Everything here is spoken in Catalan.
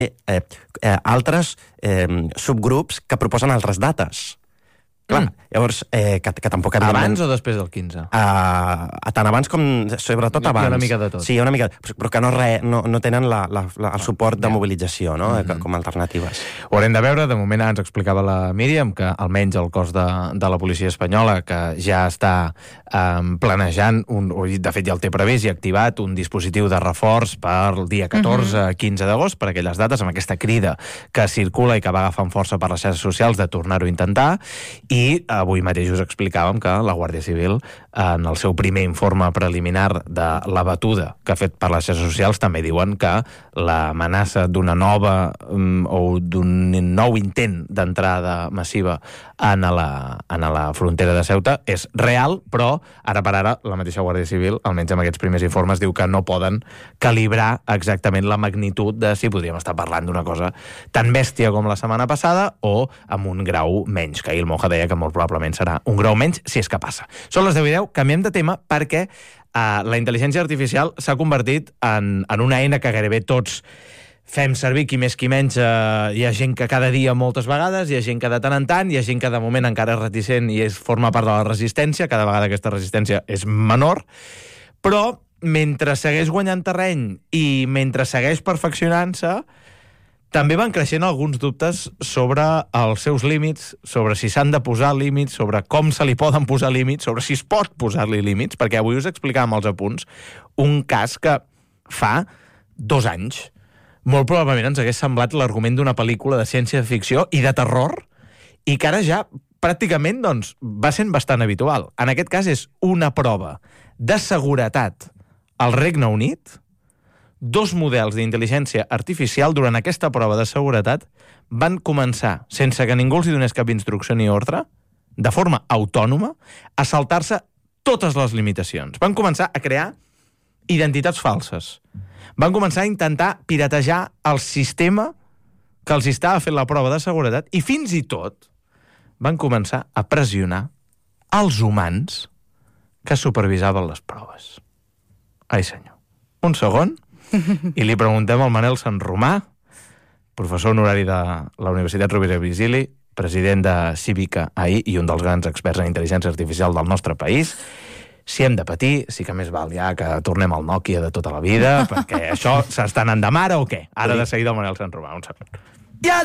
altres subgrups que proposen altres dates. Clar, llavors, que tampoc... Abans o després del 15? Tant abans com... Sobretot abans. Hi ha una mica de tot. Sí, hi ha una mica... Però que no tenen el suport de mobilització, no?, com a alternatives. Ho haurem de veure. De moment ens explicava la Míriam que almenys el cos de la policia espanyola, que ja està planejant, de fet ja el té previst i activat, un dispositiu de reforç per el dia 14-15 d'agost, per aquelles dates, amb aquesta crida que circula i que va agafant força per les xarxes socials de tornar-ho a intentar. I avui mateix us explicàvem que la Guàrdia Civil, en el seu primer informe preliminar de la batuda que ha fet per les xarxes socials, també diuen que l'amenaça d'una nova o d'un nou intent d'entrada massiva a la frontera de Ceuta és real, però ara per ara la mateixa Guàrdia Civil, almenys amb aquests primers informes, diu que no poden calibrar exactament la magnitud de si podríem estar parlant d'una cosa tan bèstia com la setmana passada o amb un grau menys, que ahir el Moja deia que molt probablement serà un grau menys, si és que passa. Són les 10:10, canviem de tema perquè la intel·ligència artificial s'ha convertit en una eina que gairebé tots fem servir, qui més qui menys. Hi ha gent que cada dia moltes vegades, hi ha gent que de tant en tant, hi ha gent que de moment encara és reticent i forma part de la resistència, cada vegada aquesta resistència és menor, però mentre segueix guanyant terreny i mentre segueix perfeccionant-se, també van creixent alguns dubtes sobre els seus límits, sobre si s'han de posar límits, sobre com se li poden posar límits, sobre si es pot posar-li límits, perquè avui us explicàvem als apunts un cas que fa 2 anys molt probablement ens hagués semblat l'argument d'una pel·lícula de ciència-ficció i de terror, i que ara ja pràcticament va sent bastant habitual. En aquest cas és una prova de seguretat al Regne Unit. 2 models d'intel·ligència artificial durant aquesta prova de seguretat van començar, sense que ningú els donés cap instrucció ni ordre, de forma autònoma, a saltar-se totes les limitacions. Van començar a crear identitats falses. Van començar a intentar piratejar el sistema que els estava fent la prova de seguretat i fins i tot van començar a pressionar els humans que supervisaven les proves. Ai, senyor. Un segon i li preguntem al Manel Sanromà, professor honorari de la Universitat Rovira i Virgili, president de Cívica AI i un dels grans experts en intel·ligència artificial del nostre país. Si hem de patir, sí que més val ja que tornem al Nokia de tota la vida, perquè això s'està anant de mare o què? Ara de seguida el Manel Sanromà, un segon.